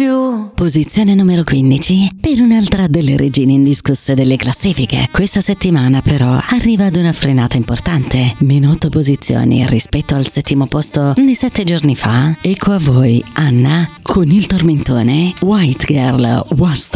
più. Posizione numero 15 per un'altra delle regine indiscusse delle classifiche. Questa settimana però arriva ad una frenata importante, meno 8 posizioni rispetto al settimo posto di 7 giorni fa. Ecco a voi Anna con il tormentone White Girl Was